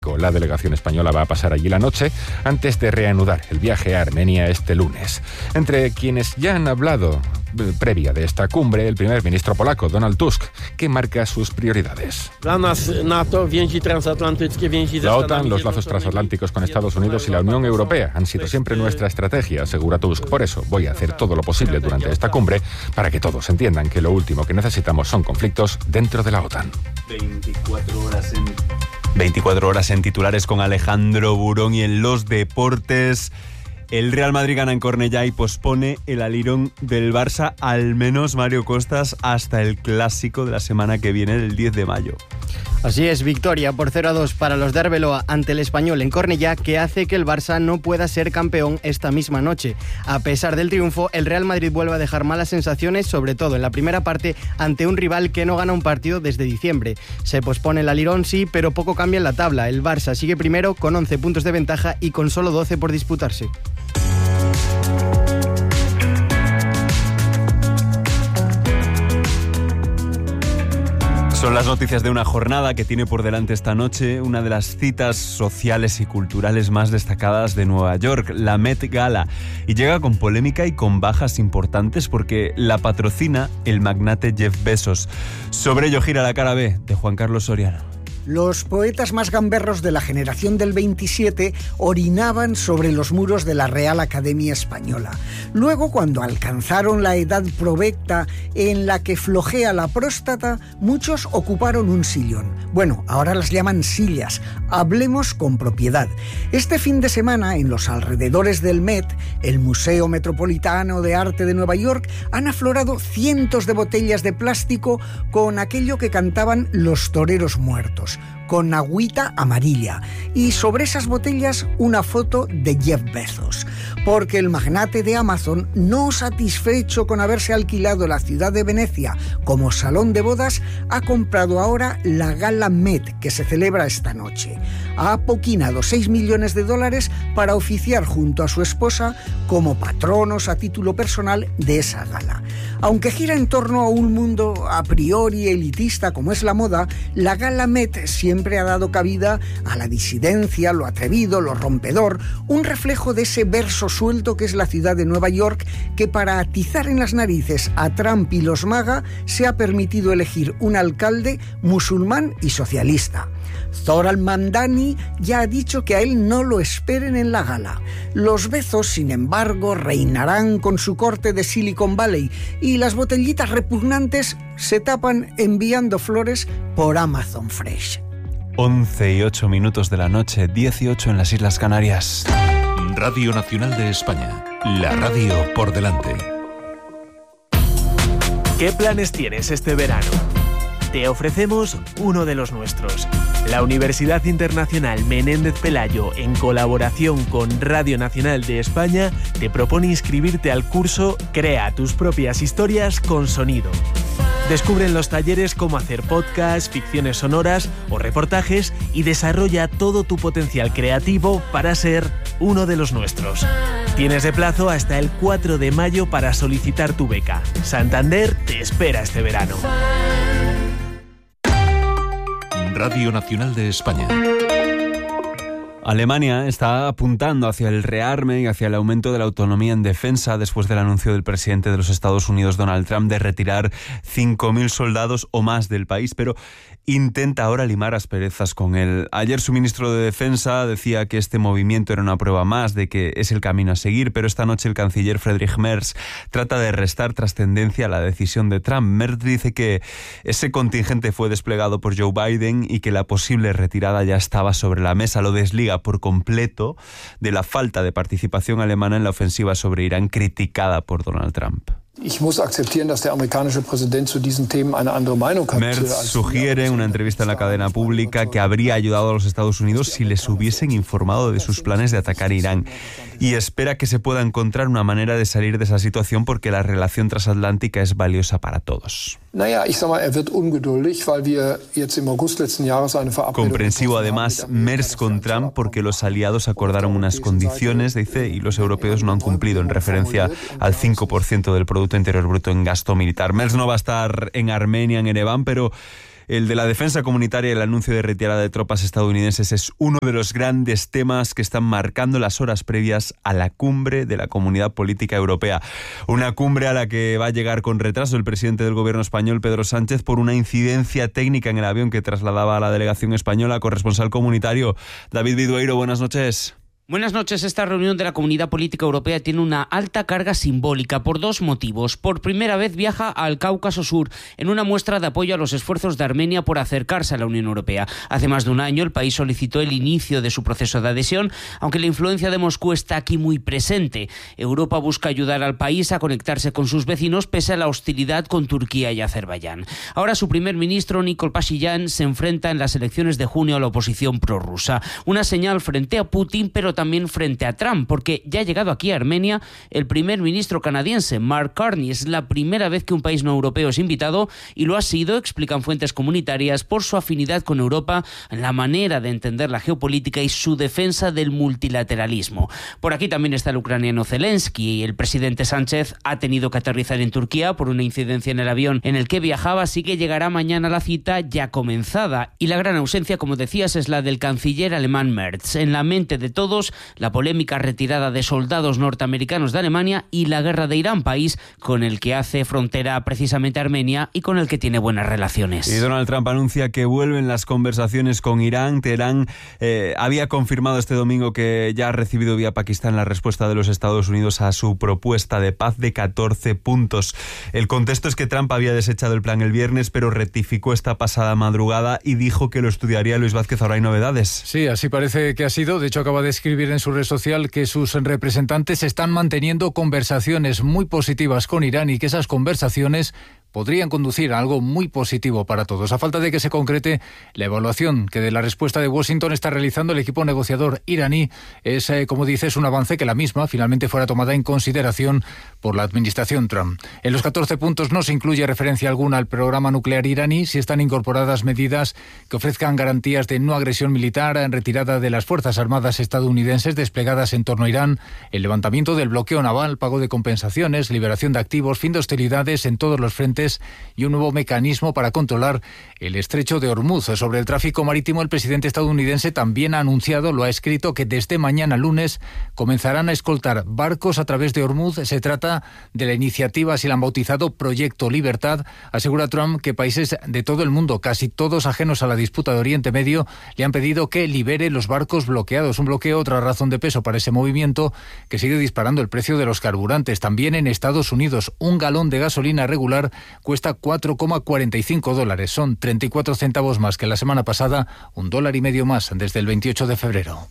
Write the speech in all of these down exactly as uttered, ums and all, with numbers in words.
La delegación española va a pasar allí la noche antes de reanudar el viaje a Armenia este lunes. Entre quienes ya han hablado previa de esta cumbre, el primer ministro polaco, Donald Tusk, que marca sus prioridades. La OTAN, los lazos transatlánticos con Estados Unidos y la Unión Europea han sido siempre nuestra estrategia, asegura Tusk. Por eso voy a hacer todo lo posible durante esta cumbre para que todos entiendan que lo último que necesitamos son conflictos dentro de la OTAN. veinticuatro horas en... veinticuatro horas en titulares con Alejandro Burón. Y en los deportes, el Real Madrid gana en Cornellá y pospone el alirón del Barça, al menos Mario Costas, hasta el clásico de la semana que viene, el diez de mayo. Así es, victoria por cero a dos para los de Arbeloa ante el Español en Cornellá, que hace que el Barça no pueda ser campeón esta misma noche. A pesar del triunfo, el Real Madrid vuelve a dejar malas sensaciones, sobre todo en la primera parte, ante un rival que no gana un partido desde diciembre. Se pospone el alirón, sí, pero poco cambia en la tabla. El Barça sigue primero con once puntos de ventaja y con solo doce por disputarse. Son las noticias de una jornada que tiene por delante esta noche una de las citas sociales y culturales más destacadas de Nueva York, la Met Gala. Y llega con polémica y con bajas importantes porque la patrocina el magnate Jeff Bezos. Sobre ello gira la cara B de Juan Carlos Soriano. Los poetas más gamberros de la generación del veintisiete orinaban sobre los muros de la Real Academia Española. Luego, cuando alcanzaron la edad provecta en la que flojea la próstata, muchos ocuparon un sillón. Bueno, ahora las llaman sillas. Hablemos con propiedad. Este fin de semana, en los alrededores del Met, el Museo Metropolitano de Arte de Nueva York, han aflorado cientos de botellas de plástico con aquello que cantaban los toreros muertos, con agüita amarilla, y sobre esas botellas una foto de Jeff Bezos, porque el magnate de Amazon, no satisfecho con haberse alquilado la ciudad de Venecia como salón de bodas, ha comprado ahora la Gala Met, que se celebra esta noche. Ha apoquinado seis millones de dólares para oficiar junto a su esposa como patronos a título personal de esa gala. Aunque gira en torno a un mundo a priori elitista como es la moda, la Gala Met siempre ha dado cabida a la disidencia, lo atrevido, lo rompedor, un reflejo de ese verso suelto que es la ciudad de Nueva York, que para atizar en las narices a Trump y los MAGA se ha permitido elegir un alcalde musulmán y socialista. Zohran Mamdani ya ha dicho que a él no lo esperen en la gala. Los Bezos, sin embargo, reinarán con su corte de Silicon Valley y las botellitas repugnantes se tapan enviando flores por Amazon Fresh. once y ocho minutos de la noche, dieciocho en las Islas Canarias. Radio Nacional de España, la radio por delante. ¿Qué planes tienes este verano? Te ofrecemos uno de los nuestros. La Universidad Internacional Menéndez Pelayo, en colaboración con Radio Nacional de España, te propone inscribirte al curso Crea tus propias historias con sonido. Descubre en los talleres cómo hacer podcasts, ficciones sonoras o reportajes y desarrolla todo tu potencial creativo para ser uno de los nuestros. Tienes de plazo hasta el cuatro de mayo para solicitar tu beca. Santander te espera este verano. Radio Nacional de España. Alemania está apuntando hacia el rearme y hacia el aumento de la autonomía en defensa después del anuncio del presidente de los Estados Unidos, Donald Trump, de retirar cinco mil soldados o más del país, pero intenta ahora limar asperezas con él. Ayer su ministro de Defensa decía que este movimiento era una prueba más de que es el camino a seguir, pero esta noche el canciller Friedrich Merz trata de restar trascendencia a la decisión de Trump. Merz dice que ese contingente fue desplegado por Joe Biden y que la posible retirada ya estaba sobre la mesa. Lo desliga por completo de la falta de participación alemana en la ofensiva sobre Irán criticada por Donald Trump. Merz sugiere en una entrevista en la cadena pública que habría ayudado a los Estados Unidos si les hubiesen informado de sus planes de atacar Irán, y espera que se pueda encontrar una manera de salir de esa situación porque la relación transatlántica es valiosa para todos. Comprensivo además Merz con Trump porque los aliados acordaron unas condiciones, dice, y los europeos no han cumplido, en referencia al cinco por ciento del Producto Interior Bruto en gasto militar. Merz no va a estar en Armenia, en Ereván, pero El de la defensa comunitaria y el anuncio de retirada de tropas estadounidenses es uno de los grandes temas que están marcando las horas previas a la cumbre de la Comunidad Política Europea. Una cumbre a la que va a llegar con retraso el presidente del gobierno español, Pedro Sánchez, por una incidencia técnica en el avión que trasladaba a la delegación española. Corresponsal comunitario David Vidueiro, buenas noches. Buenas noches. Esta reunión de la Comunidad Política Europea tiene una alta carga simbólica por dos motivos. Por primera vez viaja al Cáucaso Sur en una muestra de apoyo a los esfuerzos de Armenia por acercarse a la Unión Europea. Hace más de un año el país solicitó el inicio de su proceso de adhesión, aunque la influencia de Moscú está aquí muy presente. Europa busca ayudar al país a conectarse con sus vecinos pese a la hostilidad con Turquía y Azerbaiyán. Ahora su primer ministro, Nikol Pashinyan, se enfrenta en las elecciones de junio a la oposición prorrusa. Una señal frente a Putin, pero también también frente a Trump, porque ya ha llegado aquí a Armenia el primer ministro canadiense, Mark Carney. Es la primera vez que un país no europeo es invitado y lo ha sido, explican fuentes comunitarias, por su afinidad con Europa, la manera de entender la geopolítica y su defensa del multilateralismo. Por aquí también está el ucraniano Zelensky y el presidente Sánchez ha tenido que aterrizar en Turquía por una incidencia en el avión en el que viajaba, así que llegará mañana a la cita ya comenzada. Y la gran ausencia, como decías, es la del canciller alemán Merz. En la mente de todos, la polémica retirada de soldados norteamericanos de Alemania y la guerra de Irán, país con el que hace frontera precisamente Armenia y con el que tiene buenas relaciones. Y Donald Trump anuncia que vuelven las conversaciones con Irán. Teherán eh, había confirmado este domingo que ya ha recibido vía Pakistán la respuesta de los Estados Unidos a su propuesta de paz de catorce puntos. El contexto es que Trump había desechado el plan el viernes, pero rectificó esta pasada madrugada y dijo que lo estudiaría. Luis Vázquez, ahora hay novedades. Sí, así parece que ha sido. De hecho, acaba de escribir en su red social que sus representantes están manteniendo conversaciones muy positivas con Irán y que esas conversaciones podrían conducir a algo muy positivo para todos. A falta de que se concrete la evaluación que de la respuesta de Washington está realizando el equipo negociador iraní, es, eh, como dices, un avance que la misma finalmente fuera tomada en consideración por la administración Trump. En los catorce puntos no se incluye referencia alguna al programa nuclear iraní, si están incorporadas medidas que ofrezcan garantías de no agresión militar, en retirada de las Fuerzas Armadas estadounidenses desplegadas en torno a Irán, el levantamiento del bloqueo naval, pago de compensaciones, liberación de activos, fin de hostilidades en todos los frentes y un nuevo mecanismo para controlar el estrecho de Hormuz. Sobre el tráfico marítimo, el presidente estadounidense también ha anunciado, lo ha escrito, que desde mañana lunes comenzarán a escoltar barcos a través de Hormuz. Se trata de la iniciativa, así la han bautizado, Proyecto Libertad. Asegura Trump que países de todo el mundo, casi todos ajenos a la disputa de Oriente Medio, le han pedido que libere los barcos bloqueados. Un bloqueo, otra razón de peso para ese movimiento, que sigue disparando el precio de los carburantes. También en Estados Unidos, un galón de gasolina regular cuesta cuatro coma cuarenta y cinco dólares. Son treinta y cuatro centavos más que la semana pasada, un dólar y medio más desde el veintiocho de febrero.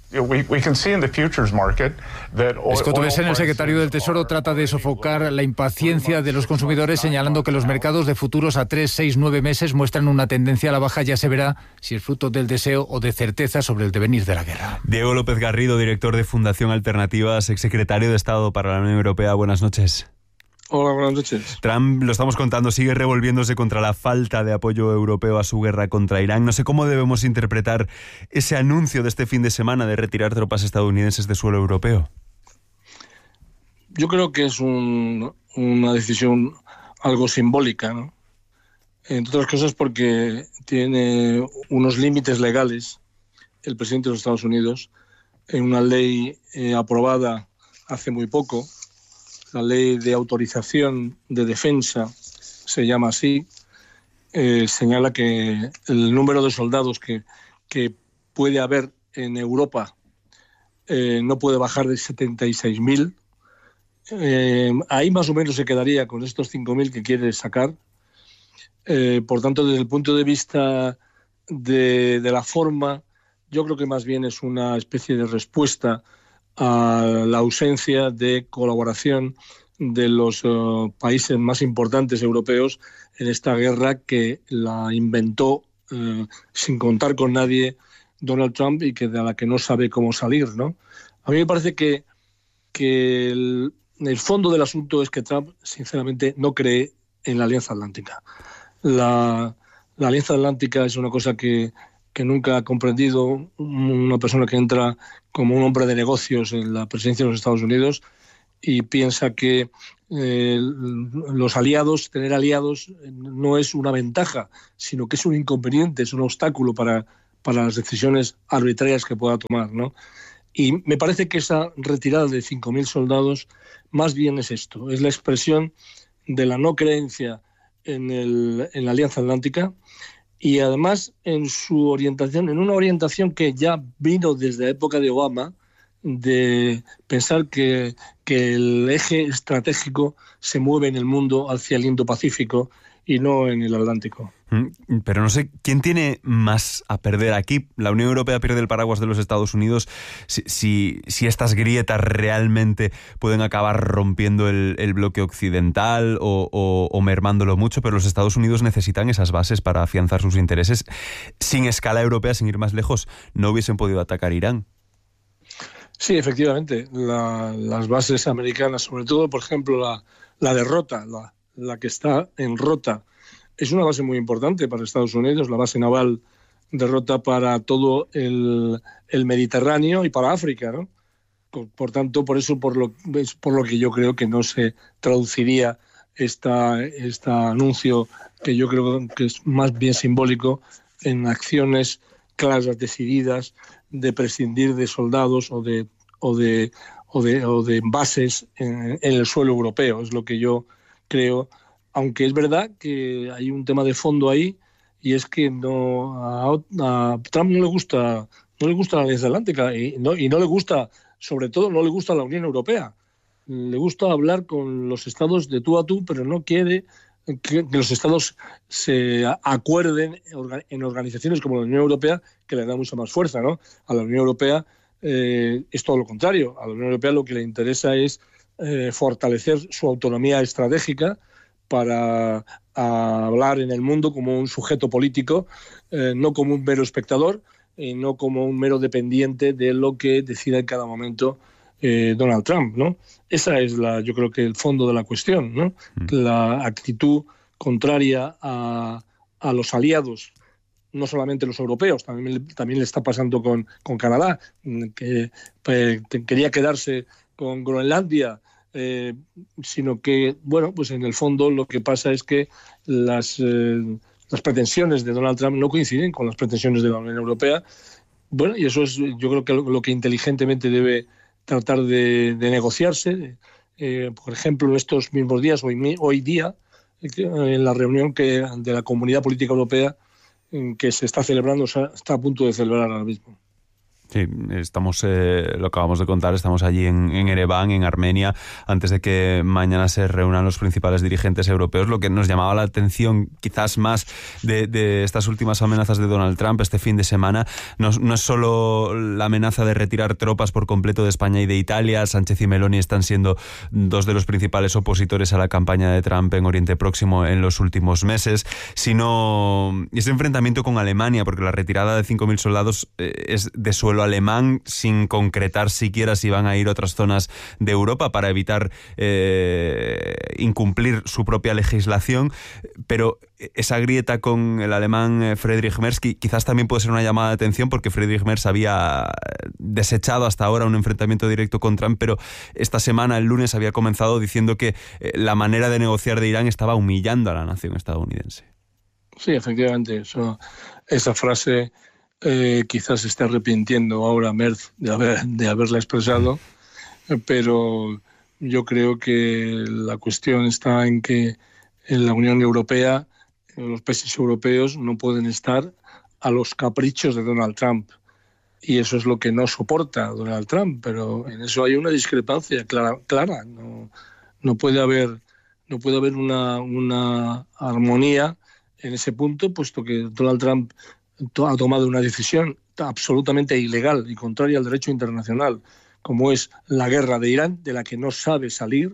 Scott Bessent, el secretario del Tesoro, trata de sofocar la impaciencia de los consumidores, señalando que los mercados de futuros a tres, seis, nueve meses muestran una tendencia a la baja. Ya se verá si es fruto del deseo o de certeza sobre el devenir de la guerra. Diego López Garrido, director de Fundación Alternativas, exsecretario de Estado para la Unión Europea. Buenas noches. Hola, buenas noches. Trump, lo estamos contando, sigue revolviéndose contra la falta de apoyo europeo a su guerra contra Irán. No sé cómo debemos interpretar ese anuncio de este fin de semana de retirar tropas estadounidenses de suelo europeo. Yo creo que es un, una decisión algo simbólica, ¿no? Entre otras cosas porque tiene unos límites legales el presidente de los Estados Unidos en una ley eh, aprobada hace muy poco. La ley de autorización de defensa, se llama así, eh, señala que el número de soldados que, que puede haber en Europa eh, no puede bajar de setenta y seis mil. Eh, ahí más o menos se quedaría con estos cinco mil que quiere sacar. Eh, por tanto, desde el punto de vista de, de la forma, yo creo que más bien es una especie de respuesta a la ausencia de colaboración de los uh, países más importantes europeos en esta guerra que la inventó uh, sin contar con nadie Donald Trump y que de la que no sabe cómo salir, ¿no? A mí me parece que, que el, el fondo del asunto es que Trump, sinceramente, no cree en la Alianza Atlántica. La, la Alianza Atlántica es una cosa que que nunca ha comprendido una persona que entra como un hombre de negocios en la presidencia de los Estados Unidos y piensa que eh, los aliados, tener aliados no es una ventaja, sino que es un inconveniente, es un obstáculo para, para las decisiones arbitrarias que pueda tomar, ¿no? Y me parece que esa retirada de cinco mil soldados más bien es esto, es la expresión de la no creencia en, el, en la Alianza Atlántica y además en su orientación, en una orientación que ya vino desde la época de Obama, de pensar que, que el eje estratégico se mueve en el mundo hacia el Indo-Pacífico y no en el Atlántico. Pero no sé, ¿quién tiene más a perder aquí? La Unión Europea pierde el paraguas de los Estados Unidos. Si, si, si estas grietas realmente pueden acabar rompiendo el, el bloque occidental o, o, o mermándolo mucho, pero los Estados Unidos necesitan esas bases para afianzar sus intereses. Sin escala europea, sin ir más lejos, no hubiesen podido atacar Irán. Sí, efectivamente, la, las bases americanas, sobre todo, por ejemplo, la, la de Rota, la, la que está en Rota, es una base muy importante para Estados Unidos, la base naval de Rota para todo el, el Mediterráneo y para África, ¿no? Por, por tanto, por eso, por lo, es por lo que yo creo que no se traduciría esta, este anuncio, que yo creo que es más bien simbólico, en acciones claras, decididas, de prescindir de soldados o de o de o de, o de bases en, en el suelo europeo. Es lo que yo creo, aunque es verdad que hay un tema de fondo ahí, y es que no a, a Trump no le gusta no le gusta la Alianza Atlántica y no y no le gusta, sobre todo no le gusta la Unión Europea. Le gusta hablar con los estados de tú a tú, pero no quiere que, que los estados se acuerden en organizaciones como la Unión Europea, que le da mucha más fuerza, ¿no? A la Unión Europea eh, es todo lo contrario. A la Unión Europea lo que le interesa es eh, fortalecer su autonomía estratégica para hablar en el mundo como un sujeto político, eh, no como un mero espectador, y no como un mero dependiente de lo que decida en cada momento eh, Donald Trump, ¿no? Esa es, la, yo creo que el fondo de la cuestión, ¿no? Mm. La actitud contraria a, a los aliados, no solamente los europeos, también, también le está pasando con, con Canadá, que eh, quería quedarse con Groenlandia, eh, sino que, bueno, pues en el fondo lo que pasa es que las, eh, las pretensiones de Donald Trump no coinciden con las pretensiones de la Unión Europea. Bueno, y eso es, yo creo que lo, lo que inteligentemente debe tratar de, de negociarse. Eh, por ejemplo, en estos mismos días, hoy, hoy día, en la reunión que, de la Comunidad Política Europea que se está celebrando, o sea, está a punto de celebrar ahora mismo. Sí, estamos, eh, lo acabamos de contar, estamos allí en, en Ereván, en Armenia, antes de que mañana se reúnan los principales dirigentes europeos. Lo que nos llamaba la atención quizás más de, de estas últimas amenazas de Donald Trump este fin de semana, no, no es solo la amenaza de retirar tropas por completo de España y de Italia. Sánchez y Meloni están siendo dos de los principales opositores a la campaña de Trump en Oriente Próximo en los últimos meses, sino ese enfrentamiento con Alemania, porque la retirada de cinco mil soldados eh, es de suelo alemán, sin concretar siquiera si van a ir a otras zonas de Europa para evitar eh, incumplir su propia legislación. Pero esa grieta con el alemán Friedrich Merz quizás también puede ser una llamada de atención, porque Friedrich Merz había desechado hasta ahora un enfrentamiento directo con Trump, pero esta semana, el lunes, había comenzado diciendo que eh, la manera de negociar de Irán estaba humillando a la nación estadounidense. Sí, efectivamente, eso, esa frase Eh, quizás se esté arrepintiendo ahora Merz de, haber, de haberla expresado, pero yo creo que la cuestión está en que en la Unión Europea, los países europeos no pueden estar a los caprichos de Donald Trump, y eso es lo que no soporta Donald Trump, pero en eso hay una discrepancia clara, clara. No, no puede haber, no puede haber una, una armonía en ese punto, puesto que Donald Trump ha tomado una decisión absolutamente ilegal y contraria al derecho internacional, como es la guerra de Irán, de la que no sabe salir,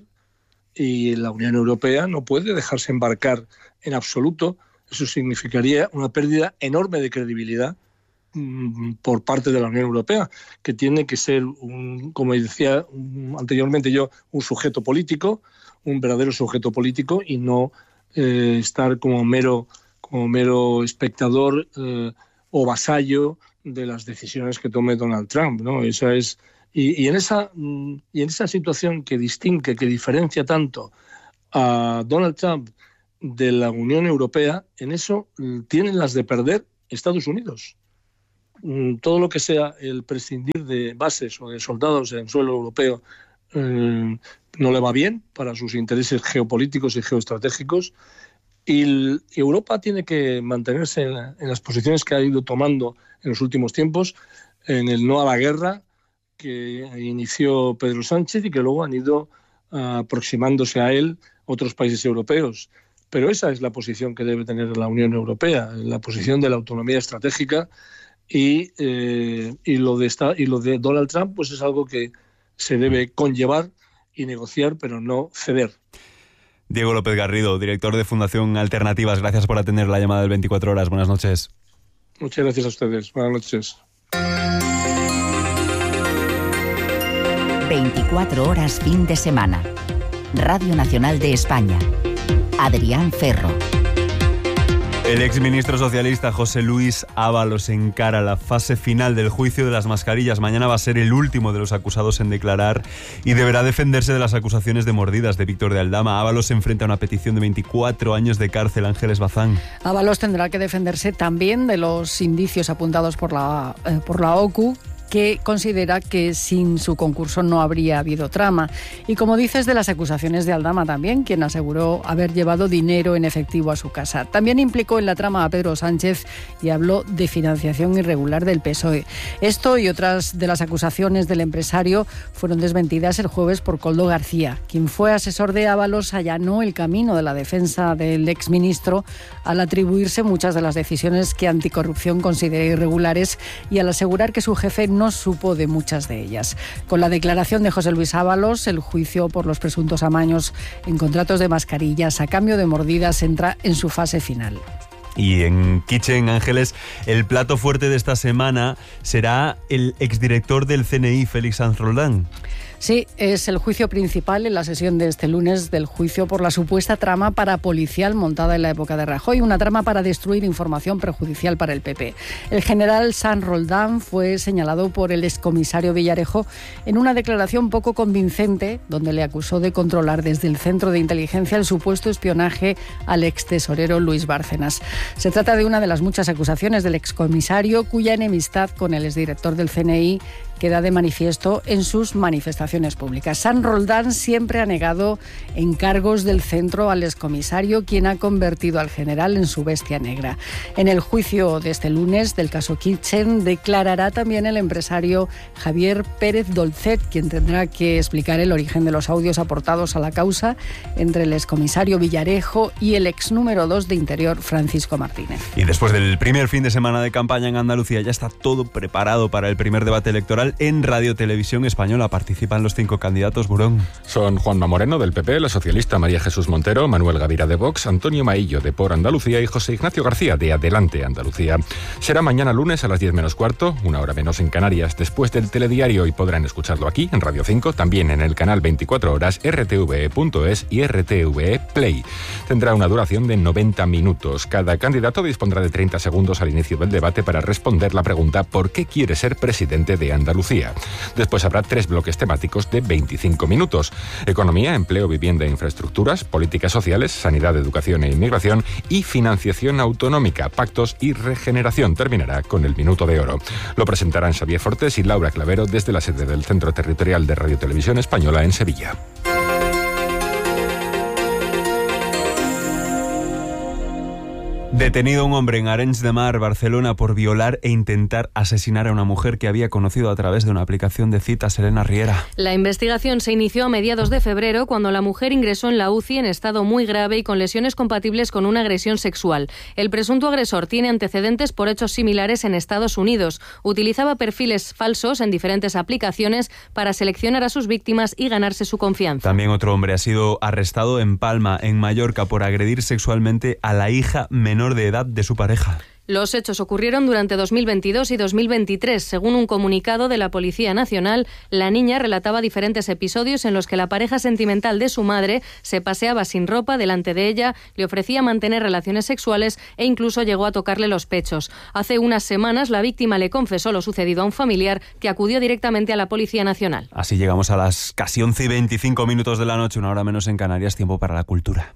y la Unión Europea no puede dejarse embarcar en absoluto. Eso significaría una pérdida enorme de credibilidad mmm, por parte de la Unión Europea, que tiene que ser, un, como decía un, anteriormente yo, un sujeto político, un verdadero sujeto político, y no eh, estar como mero como mero espectador eh, o vasallo de las decisiones que tome Donald Trump, ¿no? Esa es, Y, y, en esa, y en esa situación que distingue, que diferencia tanto a Donald Trump de la Unión Europea, en eso tienen las de perder Estados Unidos. Todo lo que sea el prescindir de bases o de soldados en suelo europeo eh, no le va bien para sus intereses geopolíticos y geoestratégicos. Y el, Europa tiene que mantenerse en, la, en las posiciones que ha ido tomando en los últimos tiempos, en el no a la guerra que inició Pedro Sánchez y que luego han ido uh, aproximándose a él otros países europeos. Pero esa es la posición que debe tener la Unión Europea, la posición de la autonomía estratégica, y, eh, y, lo de esta, y lo de Donald Trump pues es algo que se debe conllevar y negociar, pero no ceder. Diego López Garrido, director de Fundación Alternativas, gracias por atender la llamada del veinticuatro horas. Buenas noches. Muchas gracias a ustedes. Buenas noches. veinticuatro horas fin de semana. Radio Nacional de España. Adrián Ferro. El exministro socialista José Luis Ábalos encara la fase final del juicio de las mascarillas. Mañana va a ser el último de los acusados en declarar y deberá defenderse de las acusaciones de mordidas de Víctor de Aldama. Ábalos se enfrenta a una petición de veinticuatro años de cárcel. Ángeles Bazán. Ábalos tendrá que defenderse también de los indicios apuntados por la, eh, por la O C U, que considera que sin su concurso no habría habido trama. Y como dices, de las acusaciones de Aldama también, quien aseguró haber llevado dinero en efectivo a su casa. También implicó en la trama a Pedro Sánchez y habló de financiación irregular del P S O E. Esto y otras de las acusaciones del empresario fueron desmentidas el jueves por Koldo García, quien fue asesor de Ábalos. Allanó el camino de la defensa del exministro al atribuirse muchas de las decisiones que Anticorrupción considera irregulares y al asegurar que su jefe no supo de muchas de ellas. Con la declaración de José Luis Ábalos, el juicio por los presuntos amaños en contratos de mascarillas a cambio de mordidas entra en su fase final. Y en Kitchen, Ángeles, el plato fuerte de esta semana será el exdirector del C N I, Félix Sanz Roldán. Sí, es el juicio principal en la sesión de este lunes del juicio por la supuesta trama parapolicial montada en la época de Rajoy, una trama para destruir información perjudicial para el P P. El general Sanz Roldán fue señalado por el excomisario Villarejo en una declaración poco convincente, donde le acusó de controlar desde el Centro de Inteligencia el supuesto espionaje al extesorero Luis Bárcenas. Se trata de una de las muchas acusaciones del excomisario, cuya enemistad con el exdirector del C N I queda de manifiesto en sus manifestaciones públicas. Sanz Roldán siempre ha negado encargos del centro al excomisario, quien ha convertido al general en su bestia negra. En el juicio de este lunes del caso Kitchen declarará también el empresario Javier Pérez Dolcet, quien tendrá que explicar el origen de los audios aportados a la causa entre el excomisario Villarejo y el ex número dos de Interior, Francisco Martínez. Y después del primer fin de semana de campaña en Andalucía, ya está todo preparado para el primer debate electoral en Radio Televisión Española. Participan los cinco candidatos, Burón. Son Juanma Moreno, del P P, la socialista María Jesús Montero, Manuel Gavira, de Vox, Antonio Maillo, de Por Andalucía, y José Ignacio García, de Adelante Andalucía. Será mañana lunes a las diez menos cuarto, una hora menos en Canarias, después del telediario, y podrán escucharlo aquí, en Radio cinco, también en el canal veinticuatro horas, R T V E punto es y R T V E Play. Tendrá una duración de noventa minutos. Cada candidato dispondrá de treinta segundos al inicio del debate para responder la pregunta ¿por qué quiere ser presidente de Andalucía? Después habrá tres bloques temáticos de veinticinco minutos. Economía, empleo, vivienda e infraestructuras, políticas sociales, sanidad, educación e inmigración y financiación autonómica, pactos y regeneración. Terminará con el minuto de oro. Lo presentarán Xavier Fortés y Laura Clavero desde la sede del Centro Territorial de Radio Televisión Española en Sevilla. Detenido un hombre en Arenys de Mar, Barcelona, por violar e intentar asesinar a una mujer que había conocido a través de una aplicación de citas. Elena Riera. La investigación se inició a mediados de febrero, cuando la mujer ingresó en la U C I en estado muy grave y con lesiones compatibles con una agresión sexual. El presunto agresor tiene antecedentes por hechos similares en Estados Unidos. Utilizaba perfiles falsos en diferentes aplicaciones para seleccionar a sus víctimas y ganarse su confianza. También otro hombre ha sido arrestado en Palma, en Mallorca, por agredir sexualmente a la hija menor de edad de su pareja. Los hechos ocurrieron durante dos mil veintidós y dos mil veintitrés. Según un comunicado de la Policía Nacional, la niña relataba diferentes episodios en los que la pareja sentimental de su madre se paseaba sin ropa delante de ella, le ofrecía mantener relaciones sexuales e incluso llegó a tocarle los pechos. Hace unas semanas la víctima le confesó lo sucedido a un familiar que acudió directamente a la Policía Nacional. Así llegamos a las casi once y veinticinco minutos de la noche, una hora menos en Canarias, tiempo para la cultura.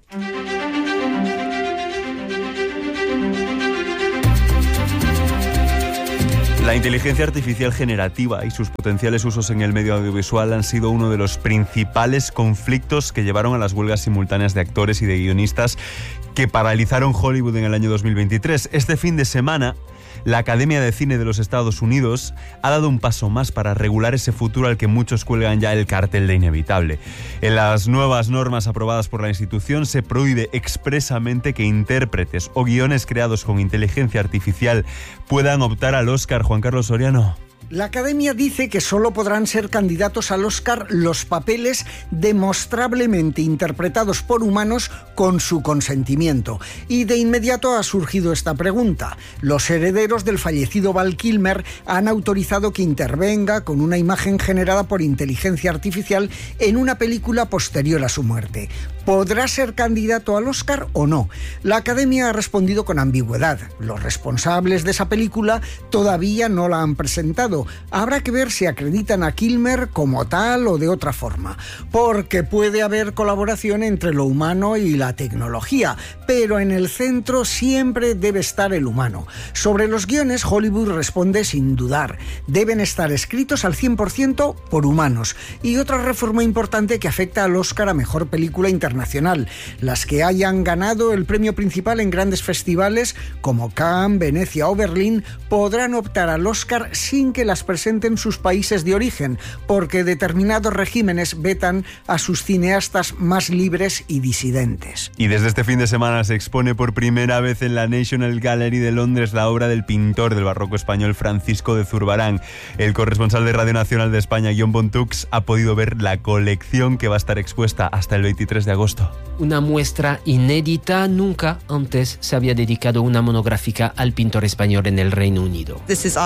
La inteligencia artificial generativa y sus potenciales usos en el medio audiovisual han sido uno de los principales conflictos que llevaron a las huelgas simultáneas de actores y de guionistas que paralizaron Hollywood en el año dos mil veintitrés. Este fin de semana, la Academia de Cine de los Estados Unidos ha dado un paso más para regular ese futuro al que muchos cuelgan ya el cartel de inevitable. En las nuevas normas aprobadas por la institución se prohíbe expresamente que intérpretes o guiones creados con inteligencia artificial puedan optar al Oscar. Juan Carlos Soriano. La Academia dice que solo podrán ser candidatos al Oscar los papeles demostrablemente interpretados por humanos con su consentimiento. Y de inmediato ha surgido esta pregunta. Los herederos del fallecido Val Kilmer han autorizado que intervenga con una imagen generada por inteligencia artificial en una película posterior a su muerte. ¿Podrá ser candidato al Oscar o no? La Academia ha respondido con ambigüedad. Los responsables de esa película todavía no la han presentado. Habrá que ver si acreditan a Kilmer como tal o de otra forma, porque puede haber colaboración entre lo humano y la tecnología, pero en el centro siempre debe estar el humano. Sobre los guiones, Hollywood responde sin dudar. Deben estar escritos al cien por ciento por humanos. Y otra reforma importante que afecta al Oscar a Mejor Película Internacional. Las que hayan ganado el premio principal en grandes festivales como Cannes, Venecia o Berlín podrán optar al Oscar sin que las presenten sus países de origen, porque determinados regímenes vetan a sus cineastas más libres y disidentes. Y desde este fin de semana se expone por primera vez en la National Gallery de Londres la obra del pintor del barroco español Francisco de Zurbarán. El corresponsal de Radio Nacional de España, Jon Bontux, ha podido ver la colección que va a estar expuesta hasta el veintitrés de agosto. Una muestra inédita. Nunca antes se había dedicado una monográfica al pintor español en el Reino Unido.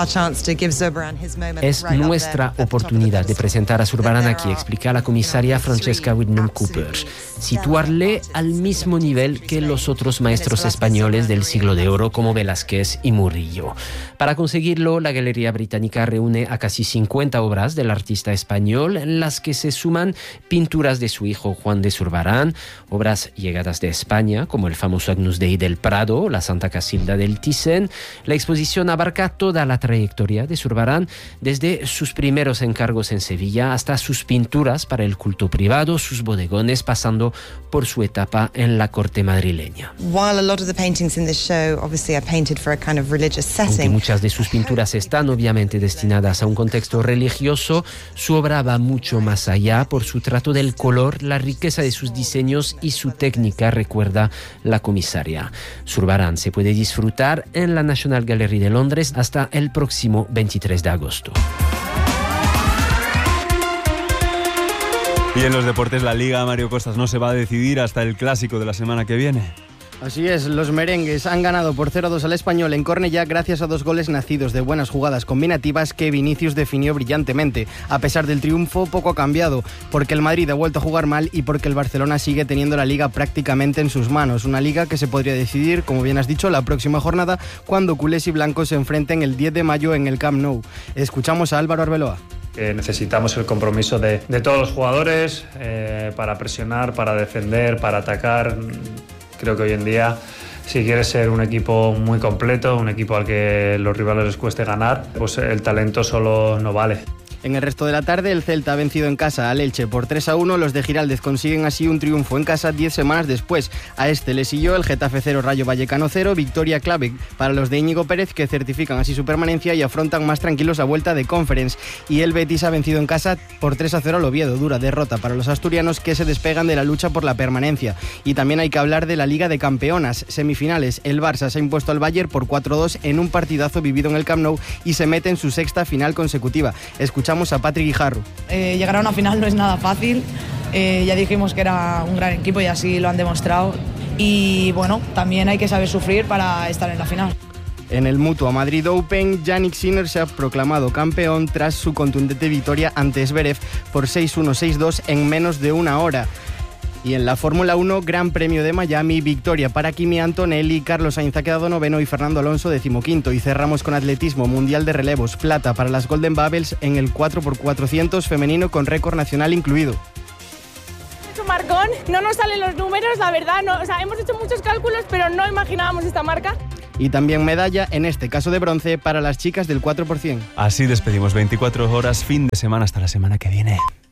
Es nuestra oportunidad de presentar a Zurbarán aquí, explica la comisaria Francesca Whitnum-Cooper. Situarle al mismo nivel que los otros maestros españoles del siglo de oro como Velázquez y Murillo. Para conseguirlo, la Galería Británica reúne a casi cincuenta obras del artista español, en las que se suman pinturas de su hijo Juan de Zurbarán, obras llegadas de España, como el famoso Agnus Dei del Prado, la Santa Casilda del Thyssen. La exposición abarca toda la trayectoria de Zurbarán, desde sus primeros encargos en Sevilla hasta sus pinturas para el culto privado, sus bodegones, pasando por su etapa en la corte madrileña. Aunque muchas de sus pinturas están obviamente destinadas a un contexto religioso, su obra va mucho más allá por su trato del color, la riqueza de sus diseños y su técnica, recuerda la comisaria. Zurbarán se puede disfrutar en la National Gallery de Londres hasta el próximo veintitrés de agosto. Y en los deportes, la Liga, Mario Costas, no se va a decidir hasta el clásico de la semana que viene. Así es, los merengues han ganado por cero a dos al Español en Cornellá gracias a dos goles nacidos de buenas jugadas combinativas que Vinicius definió brillantemente. A pesar del triunfo, poco ha cambiado, porque el Madrid ha vuelto a jugar mal y porque el Barcelona sigue teniendo la Liga prácticamente en sus manos. Una Liga que se podría decidir, como bien has dicho, la próxima jornada, cuando culés y blancos se enfrenten el diez de mayo en el Camp Nou. Escuchamos a Álvaro Arbeloa. Eh, necesitamos el compromiso de, de todos los jugadores eh, para presionar, para defender, para atacar. Creo que hoy en día, si quieres ser un equipo muy completo, un equipo al que los rivales les cueste ganar, pues el talento solo no vale. En el resto de la tarde, el Celta ha vencido en casa al Elche por tres a uno. Los de Giraldez consiguen así un triunfo en casa diez semanas después. A este le siguió el Getafe cero, Rayo Vallecano cero, victoria clave para los de Íñigo Pérez, que certifican así su permanencia y afrontan más tranquilos la vuelta de Conference. Y el Betis ha vencido en casa por tres a cero al Oviedo, dura derrota para los asturianos, que se despegan de la lucha por la permanencia. Y también hay que hablar de la Liga de Campeonas. Semifinales, el Barça se ha impuesto al Bayern por cuatro a dos en un partidazo vivido en el Camp Nou y se mete en su sexta final consecutiva. Escuchamos a Patrick Guijarro. Eh, llegar a una final no es nada fácil, eh, ya dijimos que era un gran equipo y así lo han demostrado, y bueno, también hay que saber sufrir para estar en la final. En el Mutua Madrid Open, Jannik Sinner se ha proclamado campeón tras su contundente victoria ante Zverev por seis uno seis dos en menos de una hora. Y en la Fórmula uno, Gran Premio de Miami, victoria para Kimi Antonelli, Carlos Sainz ha quedado noveno y Fernando Alonso decimoquinto. Y cerramos con atletismo, Mundial de Relevos, plata para las Golden Bubbles en el cuatro por cuatrocientos femenino con récord nacional incluido. Marcón, no nos salen los números, la verdad, no, o sea, hemos hecho muchos cálculos, pero no imaginábamos esta marca. Y también medalla, en este caso de bronce, para las chicas del cuatro por ciento. Así despedimos veinticuatro horas, fin de semana, hasta la semana que viene.